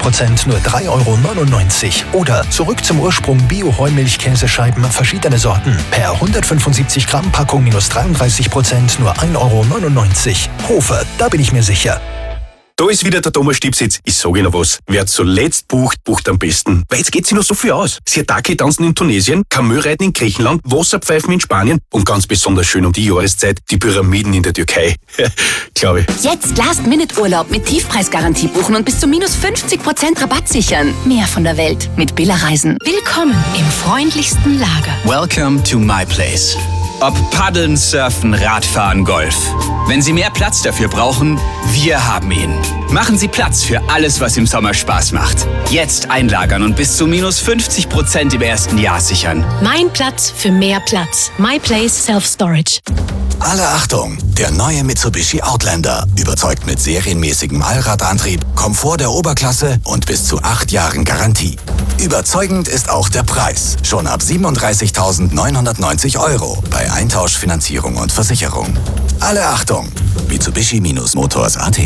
50% nur 3,99 €. Oder zurück zum Ursprung Bio-Heumilch-Käsescheiben, verschiedene Sorten. Per 175 Gramm Packung minus 33% nur 1,99 €. Hofer, da bin ich mir sicher. Da ist wieder der Thomas Stipsitz. Ich sage Ihnen was. Wer zuletzt bucht, bucht am besten. Weil jetzt geht sich noch so viel aus. Siatake-Tanzen in Tunesien, Kamelreiten in Griechenland, Wasserpfeifen in Spanien und ganz besonders schön um die Jahreszeit die Pyramiden in der Türkei. Glaube ich. Jetzt Last-Minute-Urlaub mit Tiefpreisgarantie buchen und bis zu minus 50% Rabatt sichern. Mehr von der Welt mit Billa Reisen. Willkommen im freundlichsten Lager. Welcome to my place. Ob Paddeln, Surfen, Radfahren, Golf. Wenn Sie mehr Platz dafür brauchen, wir haben ihn. Machen Sie Platz für alles, was im Sommer Spaß macht. Jetzt einlagern und bis zu minus 50% im ersten Jahr sichern. Mein Platz für mehr Platz. My Place Self-Storage. Alle Achtung! Der neue Mitsubishi Outlander überzeugt mit serienmäßigem Allradantrieb, Komfort der Oberklasse und bis zu 8 Jahren Garantie. Überzeugend ist auch der Preis. Schon ab 37.990 € bei Eintausch, Finanzierung und Versicherung. Alle Achtung! Mitsubishi-Motors.at.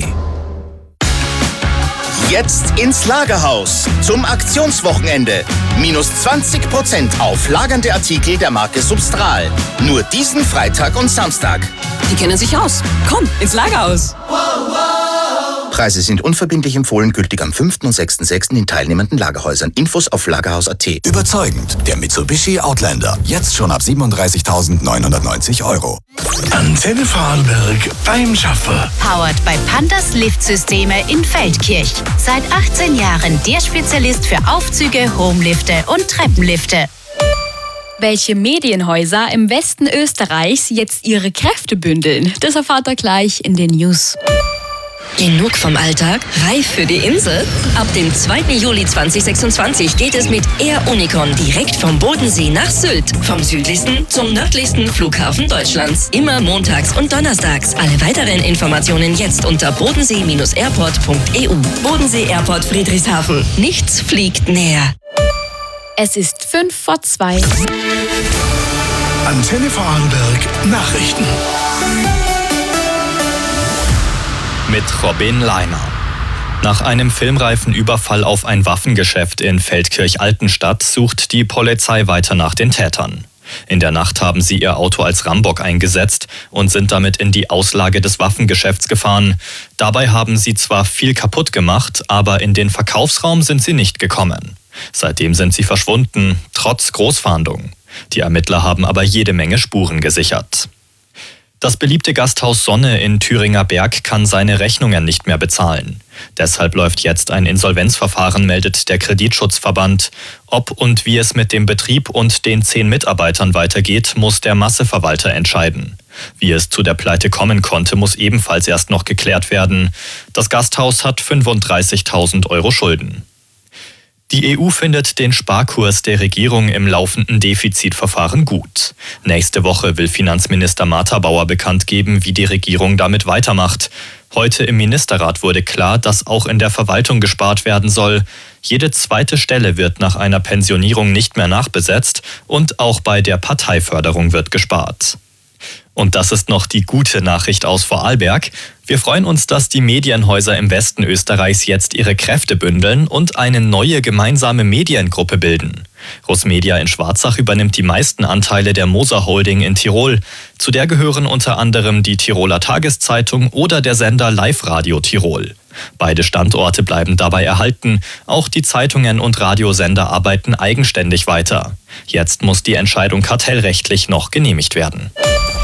Jetzt ins Lagerhaus zum Aktionswochenende. Minus 20% auf lagernde Artikel der Marke Substral. Nur diesen Freitag und Samstag. Die kennen sich aus. Komm, ins Lagerhaus. Preise sind unverbindlich empfohlen, gültig am 5. und 6.6. in teilnehmenden Lagerhäusern. Infos auf lagerhaus.at. Überzeugend, der Mitsubishi Outlander. Jetzt schon ab 37.990 €. Antenne Vorarlberg beim Schaffer. Powered by Pandas Liftsysteme in Feldkirch. Seit 18 Jahren der Spezialist für Aufzüge, Homelifte und Treppenlifte. Welche Medienhäuser im Westen Österreichs jetzt ihre Kräfte bündeln, das erfahrt ihr gleich in den News. Genug vom Alltag? Reif für die Insel? Ab dem 2. Juli 2026 geht es mit Air Unicon direkt vom Bodensee nach Sylt. Vom südlichsten zum nördlichsten Flughafen Deutschlands. Immer montags und donnerstags. Alle weiteren Informationen jetzt unter bodensee-airport.eu. Bodensee Airport Friedrichshafen. Nichts fliegt näher. Es ist 1:55. Antenne Vorarlberg Nachrichten. Mit Robin Leiner. Nach einem filmreifen Überfall auf ein Waffengeschäft in Feldkirch-Altenstadt sucht die Polizei weiter nach den Tätern. In der Nacht haben sie ihr Auto als Rambock eingesetzt und sind damit in die Auslage des Waffengeschäfts gefahren. Dabei haben sie zwar viel kaputt gemacht, aber in den Verkaufsraum sind sie nicht gekommen. Seitdem sind sie verschwunden, trotz Großfahndung. Die Ermittler haben aber jede Menge Spuren gesichert. Das beliebte Gasthaus Sonne in Thüringer Berg kann seine Rechnungen nicht mehr bezahlen. Deshalb läuft jetzt ein Insolvenzverfahren, meldet der Kreditschutzverband. Ob und wie es mit dem Betrieb und den 10 Mitarbeitern weitergeht, muss der Masseverwalter entscheiden. Wie es zu der Pleite kommen konnte, muss ebenfalls erst noch geklärt werden. Das Gasthaus hat 35.000 € Schulden. Die EU findet den Sparkurs der Regierung im laufenden Defizitverfahren gut. Nächste Woche will Finanzminister Martha Bauer bekannt geben, wie die Regierung damit weitermacht. Heute im Ministerrat wurde klar, dass auch in der Verwaltung gespart werden soll. Jede zweite Stelle wird nach einer Pensionierung nicht mehr nachbesetzt und auch bei der Parteiförderung wird gespart. Und das ist noch die gute Nachricht aus Vorarlberg. Wir freuen uns, dass die Medienhäuser im Westen Österreichs jetzt ihre Kräfte bündeln und eine neue gemeinsame Mediengruppe bilden. Rossmedia in Schwarzach übernimmt die meisten Anteile der Moser Holding in Tirol. Zu der gehören unter anderem die Tiroler Tageszeitung oder der Sender Live Radio Tirol. Beide Standorte bleiben dabei erhalten. Auch die Zeitungen und Radiosender arbeiten eigenständig weiter. Jetzt muss die Entscheidung kartellrechtlich noch genehmigt werden.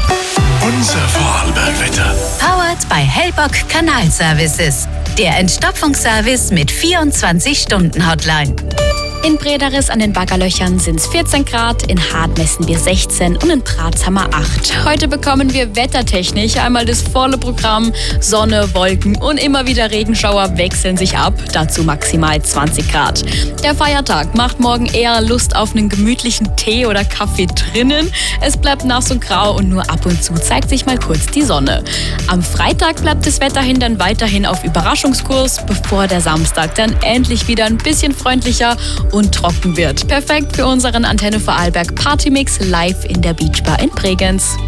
Unser Vorarlberg-Wetter. Powered by Hellbock Kanalservices. Der Entstopfungsservice mit 24-Stunden-Hotline. In Brederis an den Baggerlöchern sind es 14 Grad, in Hart messen wir 16 und in Prats haben wir 8. Heute bekommen wir wettertechnisch einmal das volle Programm. Sonne, Wolken und immer wieder Regenschauer wechseln sich ab, dazu maximal 20 Grad. Der Feiertag macht morgen eher Lust auf einen gemütlichen Tee oder Kaffee drinnen. Es bleibt nass und grau und nur ab und zu zeigt sich mal kurz die Sonne. Am Freitag bleibt das Wetter dann weiterhin auf Überraschungskurs, bevor der Samstag dann endlich wieder ein bisschen freundlicher und trocken wird. Perfekt für unseren Antenne Vorarlberg Partymix live in der Beachbar in Bregenz.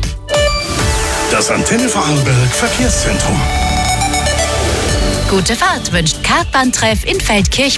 Das Antenne Vorarlberg Verkehrszentrum. Gute Fahrt wünscht Kartbahntreff in Feldkirch.